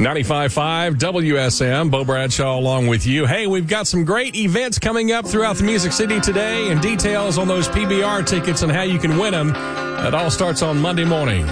95.5 WSM, Bo Bradshaw along with you. Hey, we've got some great events coming up throughout the Music City today, and details on those PBR tickets and how you can win them. It all starts on Monday morning.